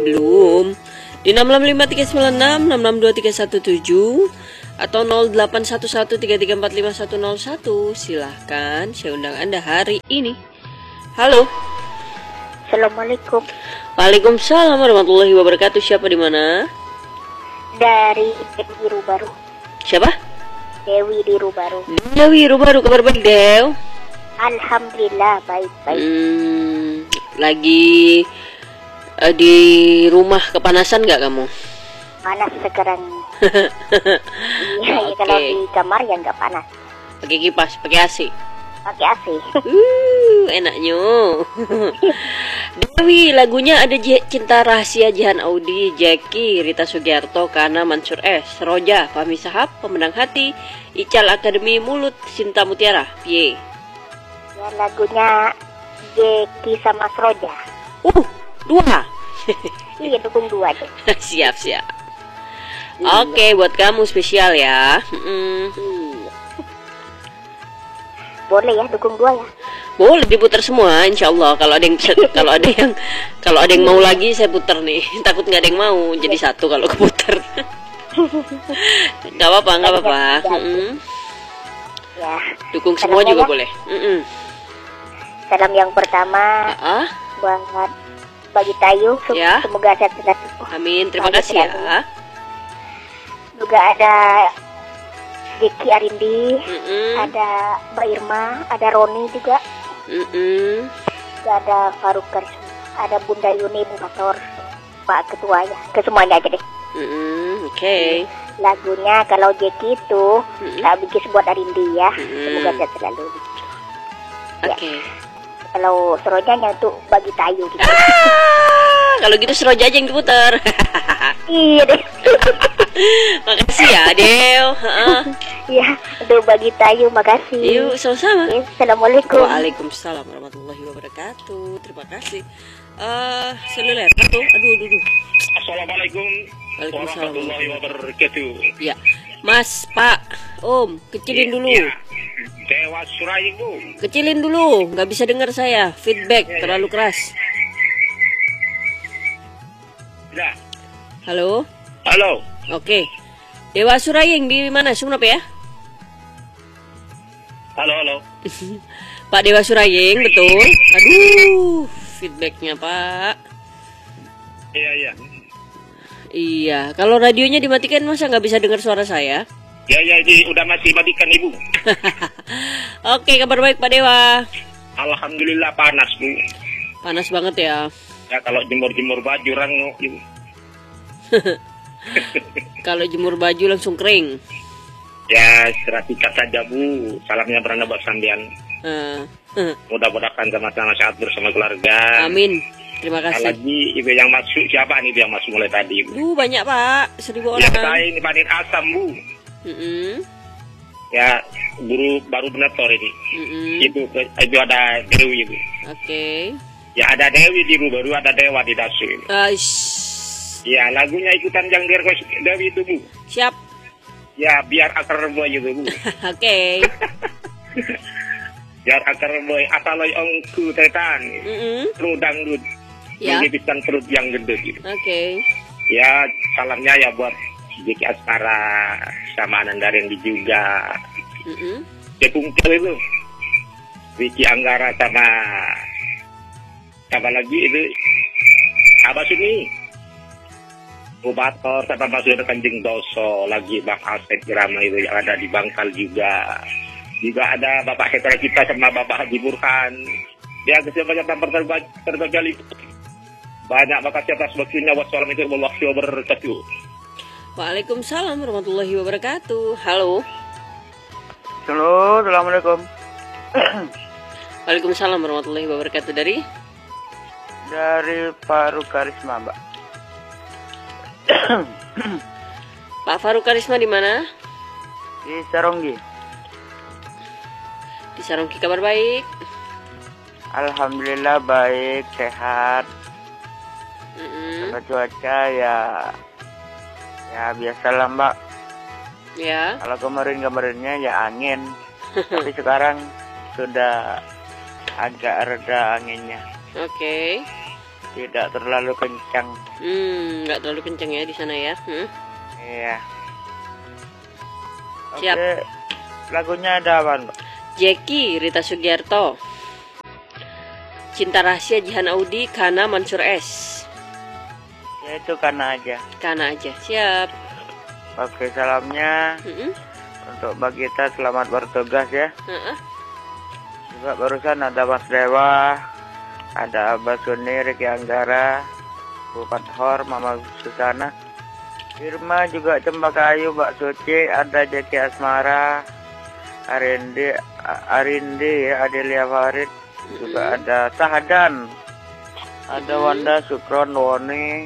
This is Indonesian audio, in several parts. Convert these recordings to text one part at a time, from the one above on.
Belum. Di 6653966 6623117 atau 081133455101. Silahkan saya undang Anda hari ini. Halo. Assalamualaikum. Waalaikumsalam warahmatullahi wabarakatuh. Siapa di mana? Dari Dewi Rubaru. Siapa? Dewi di Rubaru. Dewi Rubaru, kabar baik, Dew? Alhamdulillah baik-baik. Lagi di rumah kepanasan nggak kamu? Panas sekarang. Iya, ya, kalau di kamar ya nggak panas. Pakai kipas, pakai AC. Pakai AC. Enaknya. Dewi, lagunya ada Cinta Rahasia Jihan Audi, Jackie, Rita Sugiarto, Kana, Mansur S, Roja, Fahmi Sahab, Pemenang Hati, Ical Akademi, Mulut, Cinta Mutiara. Pie. Ya, lagunya Jackie sama Roja. Dua. Iya, dukung dua deh. Siap. Oke, buat kamu spesial ya. Boleh ya, dukung dua ya. Boleh diputar semua, insya Allah. Kalau ada yang mau lagi saya putar nih. Takut nggak ada yang mau, jadi satu kalau keputar. Nggak apa-apa. Ya. Dukung semua juga boleh. Salam yang pertama buat bagi Tayu, ya. Semoga sehat selalu. Amin, terima kasih ya. Juga ada Diki Arindi, ada Mbak Irma, ada Roni juga. Juga ada Faruk Karsum, ada Bunda Yuni, Bu Bator, Pak Ketuanya, ke semuanya aja deh. Oke. Lagunya kalau Jeki itu tak bikin buat Arindi ya. Semoga sehat selalu. Oke. Kalau serojanya untuk bagi Tayu gitu. Kalau gitu seroja aja yang diputar. Iya deh. Makasih ya, Dew. Iya, untuk bagi Tayu, makasih. Yuk, sama-sama. Assalamualaikum. Waalaikumsalam warahmatullahi wabarakatuh. Terima kasih. Seluler satu. Aduh. Assalamualaikum warahmatullahi wabarakatuh. Ya, Mas, Pak, Om, kecilin dulu. Ya. Dewa Suraying, Bu. Kecilin dulu, nggak bisa dengar saya. Feedback terlalu keras. Ya. Halo. Oke. Dewa Suraying di mana? Sumenep ya? Halo. Pak Dewa Suraying, betul. Aduh, feedbacknya Pak. Iya. Iya, kalau radionya dimatikan masa nggak bisa dengar suara saya? Ya, ini udah masih matikan, Ibu. Oke, kabar baik Pak Dewa. Alhamdulillah panas, Bu. Panas banget ya. Ya kalau jemur baju rango, Ibu. Kalau jemur baju langsung kering. Ya, seratikan saja, Bu. Salamnya beranda buat sambian. Mudah-mudahan sama-sama sehat bersama keluarga. Amin. Terima kasih. Lagi Ibu yang masuk, siapa nih Ibu yang masuk mulai tadi, Bu? Banyak Pak, 1000 orang. Ya, saya ini Panin Asam, Bu. Ya, guru baru benetor ini. Itu ada Dewi, Bu. Oke. Ya, ada Dewi di Rubaru, ada Dewa di Dasu ini. Ya, lagunya ikutan yang Dewi itu, Bu. Siap. Ya, biar akar boy itu, Bu. Oke. Biar akar boy ataloy ongku tetan. Rudang dud. Ya. Mengibikan perut yang gede gitu. Oke. Ya, salamnya ya buat Jeki Askara sama Anandarin juga. Cekungkel itu. Vicky Anggara sama lagi itu Abah Suni. Bubator sama Mas Yudha Kanjeng Doso, lagi Bang Asep Irama itu yang ada di Bangkal juga. Juga ada Bapak Hetera kita sama Bapak Haji Burhan. Dia kesempatan terkali. Banyak makasih atas waktunya. Wassalamualaikum warahmatullahi wabarakatuh. Waalaikumsalam warahmatullahi wabarakatuh. Halo. Assalamualaikum. Waalaikumsalam warahmatullahi wabarakatuh. Dari Faruk Karisma, Mbak. Pak Faruk Karisma di mana? Di Saronggi. Di Saronggi, kabar baik? Alhamdulillah baik, sehat. Cuaca ya biasalah, Mbak. Ya. Kalau kemarinnya ya angin. Tapi sekarang sudah agak reda anginnya. Oke. tidak terlalu kencang. Nggak terlalu kencang ya di sana ya. Iya. Siap. Oke, lagunya ada apa, Mbak? Jeki, Rita Sugiarto. Cinta Rahasia, Jihan Audi, Kana Mansur S. Ya itu Kana aja. Kana aja, siap. Oke, salamnya untuk Mbak Gita, selamat bertugas ya. Juga barusan ada Mas Dewa, ada Abah Suni, Riki Anggara, Bu Fathor, Mama Susana, Irma, juga Cempaka Ayu, Mbak Suci, ada Jeki Asmara, Arindi, Adelia Farid, juga ada Sahadan, ada Wanda, Sukron, Woni,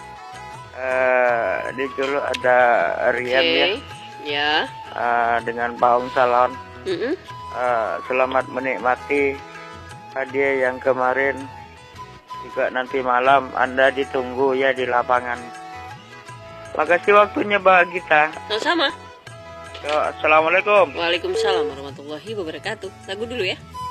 di Julu ada Rian ya, dengan Paung Salon. Selamat menikmati hadiah yang kemarin. Juga nanti malam Anda ditunggu ya di lapangan. Makasih waktunya Mbak Gita. Sama-sama. Assalamualaikum. Waalaikumsalam warahmatullahi wabarakatuh. Lagu dulu ya.